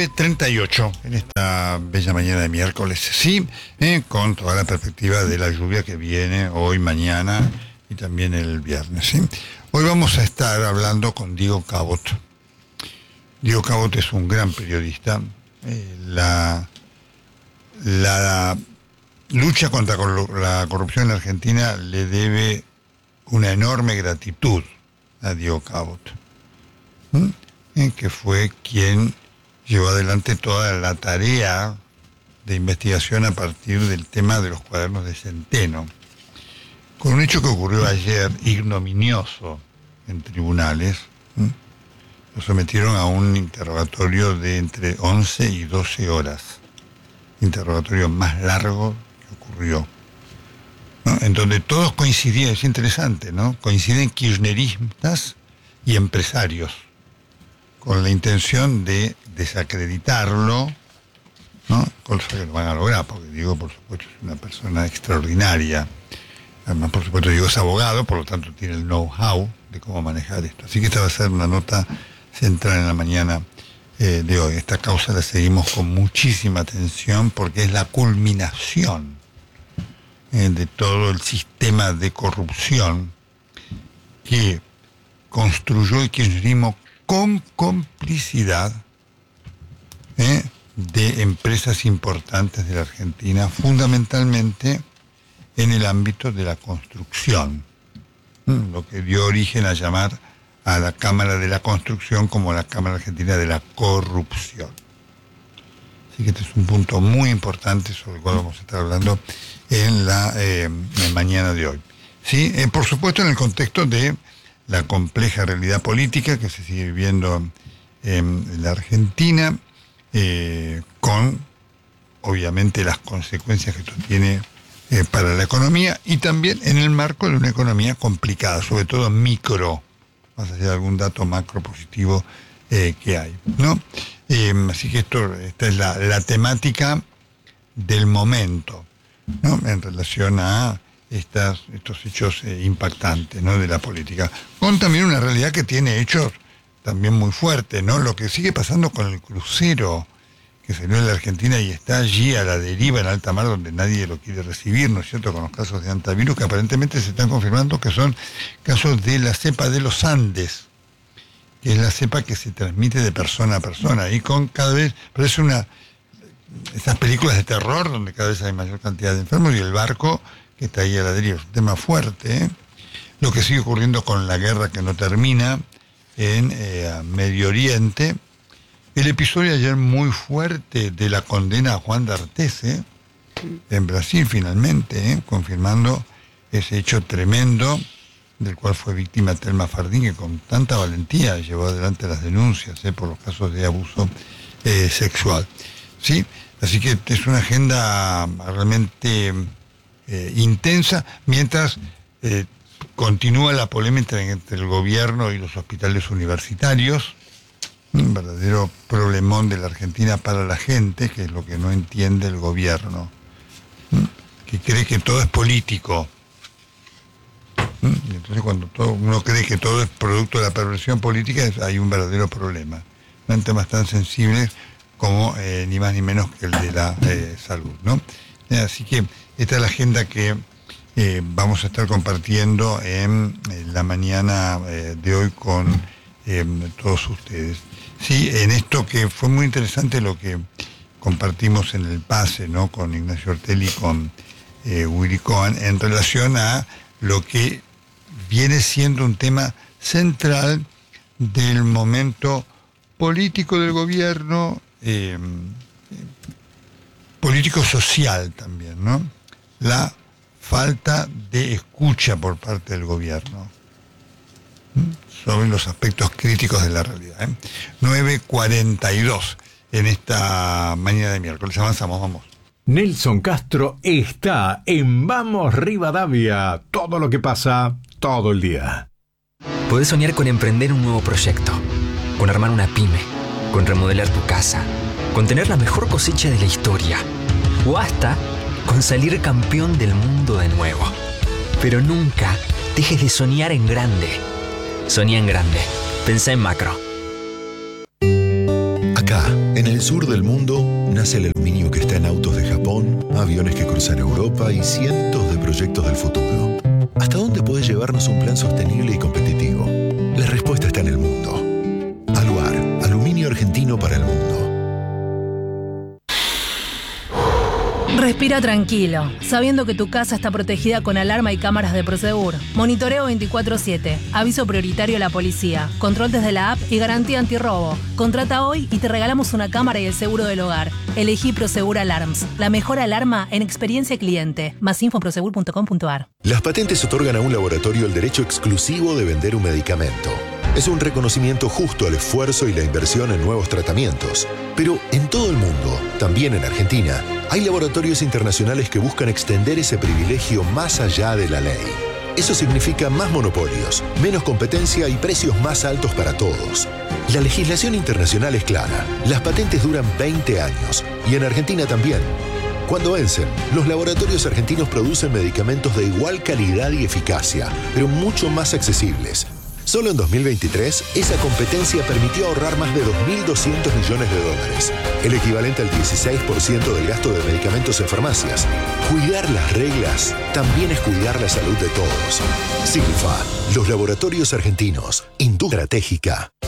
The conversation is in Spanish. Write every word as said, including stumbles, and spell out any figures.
nueve treinta y ocho en esta bella mañana de miércoles, sí, eh, con toda la perspectiva de la lluvia que viene hoy, mañana y también el viernes, ¿sí? Hoy vamos a estar hablando con Diego Cabot. Diego Cabot es un gran periodista. Eh, la, la lucha contra la corrupción en Argentina le debe una enorme gratitud a Diego Cabot, ¿Mm? eh, que fue quien llevó adelante toda la tarea de investigación a partir del tema de los cuadernos de Centeno, con un hecho que ocurrió ayer, ignominioso en tribunales. ¿Mm? Lo sometieron a un interrogatorio de entre once y doce horas, interrogatorio más largo que ocurrió, ¿no? En donde todos coincidían, es interesante, ¿no? Coinciden kirchneristas y empresarios, con la intención de desacreditarlo, ¿no? Cosa que lo van a lograr, porque Diego, por supuesto, es una persona extraordinaria. Además, por supuesto, Diego es abogado, por lo tanto tiene el know-how de cómo manejar esto. Así que esta va a ser una nota central en la mañana eh, de hoy. Esta causa la seguimos con muchísima atención porque es la culminación eh, de todo el sistema de corrupción que construyó el kirchnerismo con complicidad eh, de empresas importantes de la Argentina, fundamentalmente en el ámbito de la construcción, ¿Mm? lo que dio origen a llamar a la Cámara de la Construcción como la Cámara Argentina de la Corrupción. Así que este es un punto muy importante sobre el cual vamos a estar hablando en la eh, en mañana de hoy. ¿Sí? Eh, por supuesto, en el contexto de la compleja realidad política que se sigue viviendo en la Argentina, eh, con obviamente las consecuencias que esto tiene eh, para la economía, y también en el marco de una economía complicada, sobre todo micro, más allá de algún dato macro positivo eh, que hay, ¿no? Eh, así que esto, esta es la, la temática del momento, ¿no? En relación a Estas, estos hechos eh, impactantes, ¿no? de la política, con también una realidad que tiene hechos también muy fuertes, ¿no? Lo que sigue pasando con el crucero que salió de la Argentina y está allí a la deriva en alta mar donde nadie lo quiere recibir, ¿no es cierto?, con los casos de antivirus que aparentemente se están confirmando que son casos de la cepa de los Andes, que es la cepa que se transmite de persona a persona, y con cada vez, parece una, esas películas de terror donde cada vez hay mayor cantidad de enfermos y el barco que está ahí a la deriva. Es un tema fuerte, ¿eh? Lo que sigue ocurriendo con la guerra que no termina en eh, Medio Oriente. El episodio ayer muy fuerte de la condena a Juan D'Artes, ¿eh? en Brasil finalmente, ¿eh? confirmando ese hecho tremendo del cual fue víctima Thelma Fardín, que con tanta valentía llevó adelante las denuncias ¿eh? por los casos de abuso eh, sexual. ¿Sí? Así que es una agenda realmente Eh, intensa, mientras eh, continúa la polémica entre el gobierno y los hospitales universitarios, un verdadero problemón de la Argentina para la gente, que es lo que no entiende el gobierno, ¿sí? que cree que todo es político. ¿Sí? Y entonces cuando todo, uno cree que todo es producto de la perversión política, hay un verdadero problema, no en temas tan sensibles como eh, ni más ni menos que el de la eh, salud, ¿no? Así que esta es la agenda que eh, vamos a estar compartiendo en, en la mañana eh, de hoy con eh, todos ustedes. Sí, en esto que fue muy interesante lo que compartimos en el pase, ¿no? con Ignacio Ortelli y con eh, Willy Cohen, en relación a lo que viene siendo un tema central del momento político del gobierno, eh, político-social también, ¿no? La falta de escucha por parte del gobierno sobre los aspectos críticos de la realidad. ¿eh? nueve cuarenta y dos en esta mañana de miércoles. Avanzamos, vamos. Nelson Castro está en Vamos Rivadavia. Todo lo que pasa, todo el día. Podés soñar con emprender un nuevo proyecto, con armar una pyme, con remodelar tu casa, con tener la mejor cosecha de la historia, o hasta con salir campeón del mundo de nuevo. Pero nunca dejes de soñar en grande. Soñá en grande. Pensá en macro. Acá, en En el sur del mundo nace el aluminio que está en autos de Japón, aviones que cruzan Europa y cientos de proyectos del futuro. ¿Hasta dónde puede llevarnos un plan sostenible y competitivo? La respuesta está en el mundo. Aluar, aluminio argentino para el mundo. Respira tranquilo, sabiendo que tu casa está protegida con alarma y cámaras de Prosegur. Monitoreo veinticuatro siete, aviso prioritario a la policía, control desde la app y garantía antirrobo. Contrata hoy y te regalamos una cámara y el seguro del hogar. Elegí Prosegur Alarms, la mejor alarma en experiencia cliente. Más info en prosegur punto com punto a r. Las patentes otorgan a un laboratorio el derecho exclusivo de vender un medicamento. Es un reconocimiento justo al esfuerzo y la inversión en nuevos tratamientos. Pero en todo el mundo, también en Argentina, hay laboratorios internacionales que buscan extender ese privilegio más allá de la ley. Eso significa más monopolios, menos competencia y precios más altos para todos. La legislación internacional es clara. Las patentes duran veinte años y en Argentina también. Cuando vencen, los laboratorios argentinos producen medicamentos de igual calidad y eficacia, pero mucho más accesibles. Solo en dos mil veintitrés, esa competencia permitió ahorrar más de dos mil doscientos millones de dólares, el equivalente al dieciséis por ciento del gasto de medicamentos en farmacias. Cuidar las reglas también es cuidar la salud de todos. Silfa, los laboratorios argentinos, industria estratégica.